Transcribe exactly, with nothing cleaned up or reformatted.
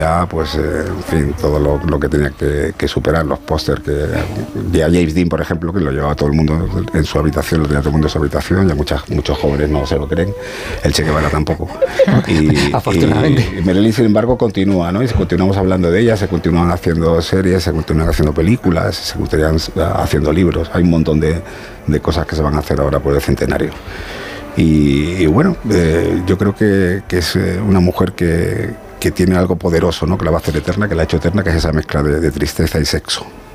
Ya, pues, eh, en fin, todo lo, lo que tenía que, que superar, los pósters que vi a James Dean, por ejemplo, que lo llevaba todo el mundo en su habitación, lo tenía todo el mundo en su habitación, ya muchas, muchos jóvenes no se lo creen, el Che Guevara tampoco. Y, Afortunadamente. Y, y Marilyn, sin embargo, continúa, ¿no? Y continuamos hablando de ella, se continúan haciendo series, se continúan haciendo películas, se continúan haciendo libros, hay un montón de, de cosas que se van a hacer ahora por el centenario. Y, y bueno, eh, yo creo que, que es una mujer que, que tiene algo poderoso, ¿no? Que la va a hacer eterna, que la ha hecho eterna, que es esa mezcla de, de tristeza y sexo.